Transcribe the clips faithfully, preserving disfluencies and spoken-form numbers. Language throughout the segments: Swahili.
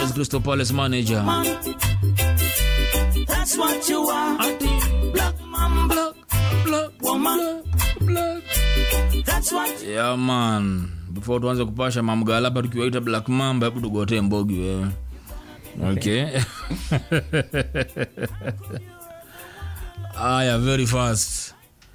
is Crystal Palace manager. That's what you are. Black man, black, black woman, black. That's what. Yeah man. Before tuanze kupasha mamgala hapa tukiwaita Black Mamba, hebu tugote mbogi wewe. Okay. Aya, very fast.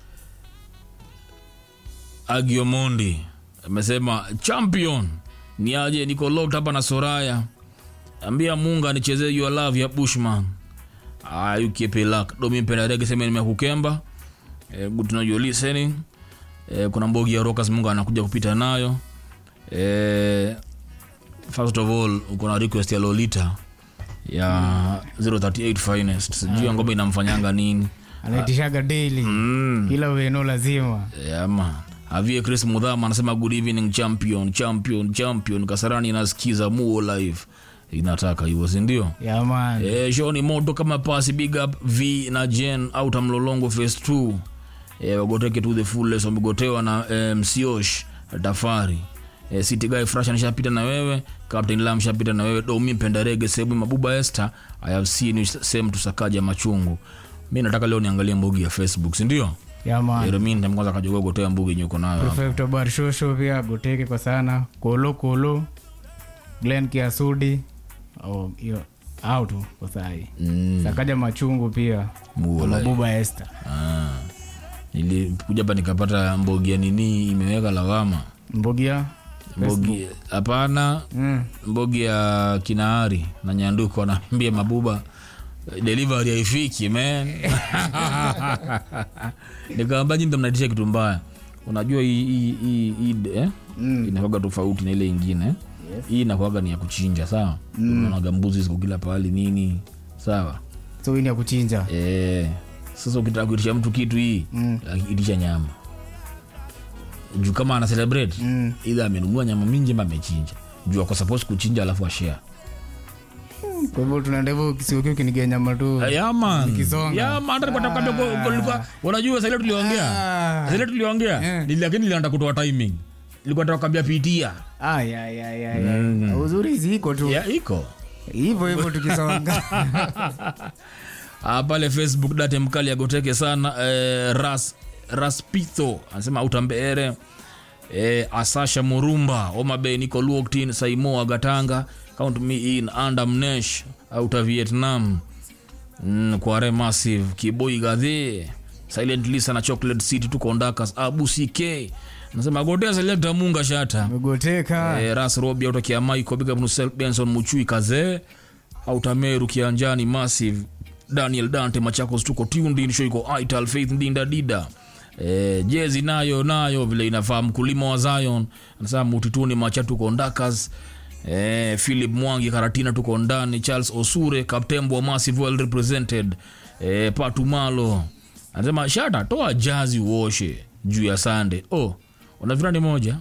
Agiomondi amesema champion ni aje, niko locked hapa na Soraya. Ambia Munga nichezee your love ya Bushman. Ah, you keep it luck. Domi mpenda rege sema nimekukemba. Eh, good to know you listening. Eh, kuna mbogi ya Rockers Munga anakuja kupita nayo. Eh, first of all uko na request ya Lolita ya zero three eight finest. Sijui ngombe inamfanyanga nini. Anaitishaga daily. Mm. Kila weno lazima. Yeah man. Avie Chris Mudhama anasema good evening champion, champion, champion. Kasarani inasikiza Muo live. Inataka hivyo si ndio? Yeah man. Eh, Johnny Moto kama pasi, big up V na Jen out Mlolongo phase two. Eh, wagoteke to the fullest, wamegotewa na eh, Msiosh Tafari. Eh, City Guy Fresh anishapita na wewe, Captain Lam shapita na wewe, Domi mpenda rege sebu Mabuba Esther, I have seen you same tusakaja machungu. Mimi nataka leo niangalie mbogi ya Facebook, si ndio? Yeah man. Ero mimi nitamkwanza kajogoa gotea mbogi nyuko nayo. Prefect Bar Shosho pia goteke kwa sana. Kolo Kolo, Glenn Kiasudi au hiyo out kwa sai. Mm. Sakaja machungu pia. Mabuba Esther. Ah. Nilikuja hapa nikapata mbogi ya nini imeweka lawama. Mbogi ya mbogi hapana. Mm. Mbogi ya Kinaari na Nyanduko anaambia Mabuba delivery haifiki man. Nikamwambia nyinyi mnadisha kitu mbaya. Unajua hii hii hii eh mm. inakuwa tofauti na ile nyingine. Yes. Hii inakuwa ni ya kuchinja, sawa? Mm. Unaona mbuzi ziko kila pahali nini? Sawa? So hii ni ya kuchinja. Eh. Sasa ukitaka kuitisha mtu kitu hii, mm. itisha nyama. Juu kama ana celebrate, mm. either amenunua nyama mingi ama amechinja. Juu ako supposed kuchinja alafu ashare. Kwa hivyo tunaenda hivyo kisiokio kinigea nyama tu. Yeah man. Nikisonga. Yeah man, hata kwa kwa unajua sasa ile tuliongea. Sasa ile tuliongea, ni lakini nilianza kutoa timing. Nilikuwa nataka kuambia pitia. Ah ya ya ya ya. Uzuri ziko tu. Yeah, iko. Hivyo hivyo tukisonga. Ah, pale Facebook date mkali ya goteke sana eh, Ras Raspito anasema utambere eh, Asasha Murumba Oma Bay niko Luoktin Saimo Agatanga count me in Andam Nesh out of Vietnam. Mm, Kware Massive Kiboi Gadhe Silent Lisa na Chocolate City tuko Ndakas Abu C K anasema gotea selector Munga shata goteka eh, Ras Robi out kia Mike Big Up Benson Muchui Kaze out Ameru Kianjani Massive Daniel Dante Machakos tuko tuned in show iko Ital Faith Ndinda Dida. Eh, jezi nayo nayo vile inafaa mkulima wa Zion. Anasema mutituni Machatu tuko Ndakas. Eh, Philip Mwangi Karatina tuko ndani, Charles Osure Captain wa Massive well represented. Eh, Patumalo. Anasema shata toa jazi uoshe juu ya Sunday. Oh, unavira ni moja.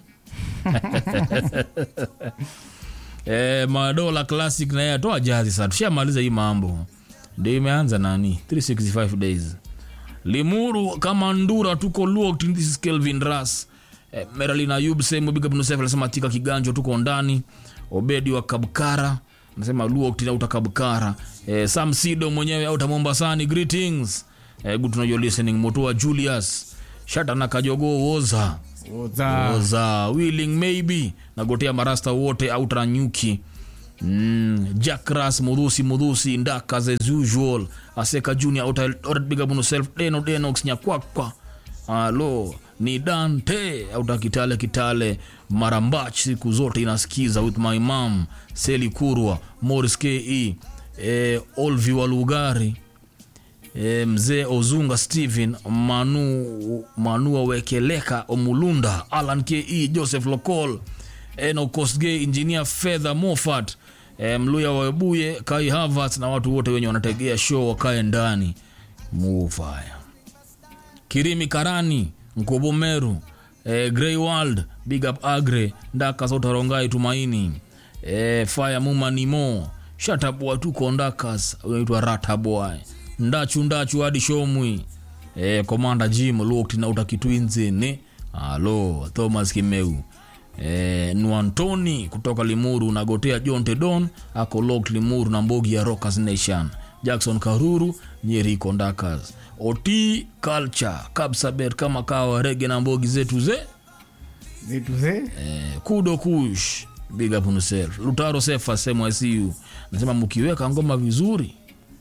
Eh, Madola Classic na yeye toa jazi sasa. Tushamaliza hii mambo. Ndio imeanza nani three sixty-five days. Limuru kama ndura tuko locked in this Kelvin Ras. eh, Meralina Ayub same big up Nusef anasema tika kiganjo tuko ndani. Obedi wa Kabkara anasema locked na utakabkara. eh, Sam Sido mwenyewe au Mombasani greetings. eh, good to know you listening. Motoa Julius Shata na Kajogo Woza Woza Woza willing maybe na gotea marasta wote au Tranyuki. Mm, Jack Ras Mudusi Mudusi Ndaka as usual Aseka Junior out big up yourself Deno Denox Nyakwakwa. Alo ni Dante au Kitale Kitale Marambach siku zote inasikiza with my mom Seli Kurwa Morris K E eh, Olvi Walugari eh, Mzee Ozunga Steven Manu Manu Wekeleka Omulunda Alan K E Joseph Lokol Eno Kosgei Engineer Feather Moffat eh, Mluya Wabuye Kai Havertz na watu wote wenye wanategea show wakae ndani Mufaya Kirimi Karani Mkobo Meru eh, Grey World Big Up Agre Ndaka Sota Rongai Tumaini eh, Fire Muma Nimo Shatabwa tuko Ndakas unaitwa Rataboy Ndachu Ndachu hadi Shomwi eh, Commander Jim Locked na utakitwinze ne. Alo Thomas Kimeu eh, Nuantoni kutoka Limuru nagotea John Tedon ako locked Limuru na Mbogi ya Rockers Nation. Jackson Karuru Nyeri Kondakas. Oti Culture Kabsabet kama kawa rege na Mbogi zetu ze Zetu ze eh, Kudo Kush big up on yourself. Lutaro Sefa sema I see you. Nasema mkiweka ngoma vizuri.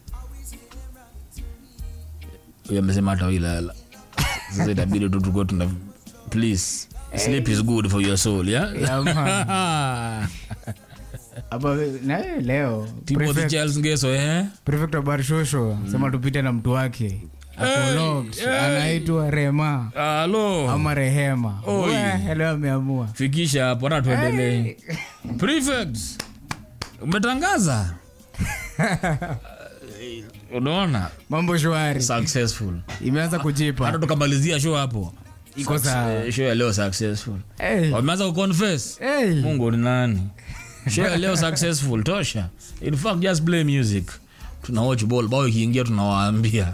Wewe amesema hata ila sasa itabidi tu tuko tuna please sleep is good for your soul, yeah? Yeah, man. Aba na leo Timothy Charles Ngeso eh Prefect wa Barshosho sema tupite na mtu wake. Ako locked hey. Anaitwa Rema. Hello. Ama Rehema. Wewe hello ameamua. Fikisha hapo na tuendelee. Hey. Prefect. Umetangaza? Unaona? Mambo shwari. Successful. Imeanza kujipa. Hata tukamalizia show hapo. Iko sawa. Show ya leo successful. Hey. Wameanza kuconfess. Hey. Mungu ni nani? Show ya leo successful tosha. In fact just play music. Tuna watch ball bao ikiingia tunawaambia.